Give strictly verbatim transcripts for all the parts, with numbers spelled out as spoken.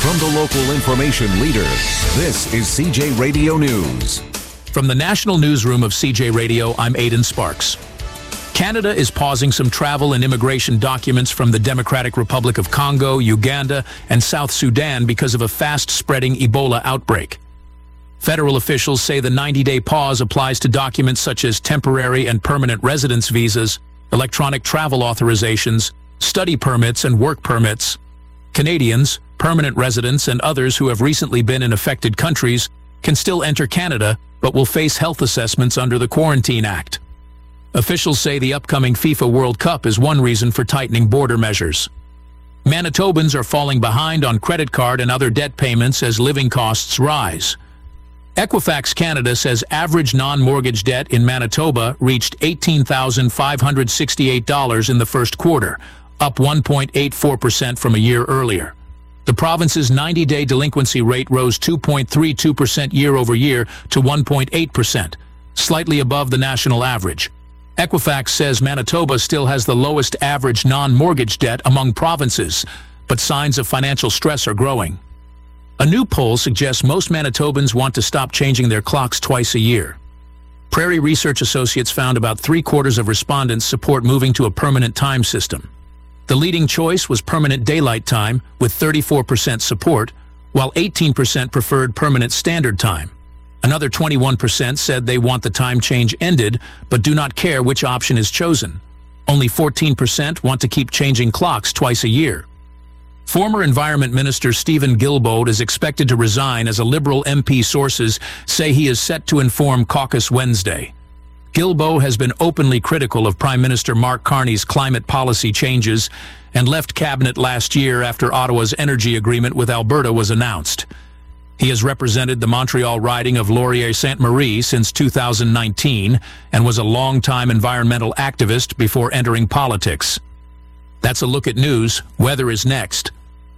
From the local information leader, this is C J Radio News. From the National Newsroom of C J Radio, I'm Aidan Sparks. Canada is pausing some travel and immigration documents from the Democratic Republic of Congo, Uganda, and South Sudan because of a fast-spreading Ebola outbreak. Federal officials say the ninety-day pause applies to documents such as temporary and permanent residence visas, electronic travel authorizations, study permits, and work permits. Canadians, permanent residents, and others who have recently been in affected countries can still enter Canada, but will face health assessments under the Quarantine Act. Officials say the upcoming FIFA World Cup is one reason for tightening border measures. Manitobans are falling behind on credit card and other debt payments as living costs rise. Equifax Canada says average non-mortgage debt in Manitoba reached eighteen thousand five hundred sixty-eight dollars in the first quarter, up one point eight four percent from a year earlier. The province's ninety-day delinquency rate rose two point three two percent year-over-year to one point eight percent, slightly above the national average. Equifax says Manitoba still has the lowest average non-mortgage debt among provinces, but signs of financial stress are growing. A new poll suggests most Manitobans want to stop changing their clocks twice a year. Prairie Research Associates found about three-quarters of respondents support moving to a permanent time system. The leading choice was permanent daylight time, with thirty-four percent support, while eighteen percent preferred permanent standard time. Another twenty-one percent said they want the time change ended, but do not care which option is chosen. Only fourteen percent want to keep changing clocks twice a year. Former Environment Minister Stephen Guilbeault is expected to resign as a Liberal M P sources say he is set to inform caucus Wednesday. Guilbeault has been openly critical of Prime Minister Mark Carney's climate policy changes and left cabinet last year after Ottawa's energy agreement with Alberta was announced. He has represented the Montreal riding of Laurier-Sainte Marie since two thousand nineteen and was a long-time environmental activist before entering politics. That's a look at news. Weather is next.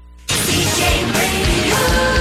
C J Radio,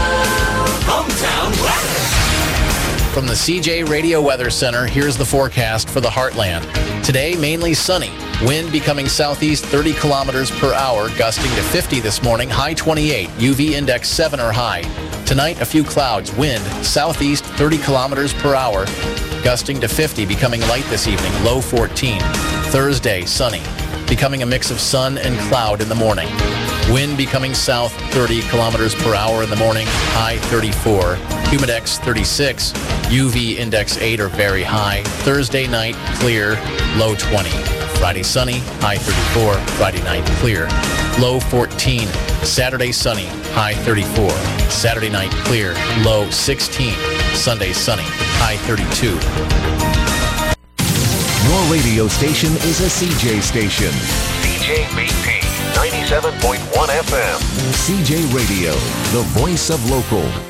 hometown weather. From the C J Radio Weather Center, here's the forecast for the Heartland. Today, mainly sunny. Wind becoming southeast thirty kilometers per hour, gusting to fifty this morning, high twenty-eight, U V index seven or high. Tonight, a few clouds, wind southeast thirty kilometers per hour, gusting to fifty, becoming light this evening, low fourteen. Thursday, sunny, becoming a mix of sun and cloud in the morning. Wind becoming south thirty kilometers per hour in the morning, high thirty-four. Humidex thirty-six, U V index eight or very high. Thursday night, clear, low twenty. Friday sunny, high thirty-four. Friday night, clear, low fourteen. Saturday sunny, high thirty-four. Saturday night, clear, low sixteen. Sunday sunny, high thirty-two. Your radio station is a C J station. C J B P ninety-seven point one F M. C J Radio, the voice of local.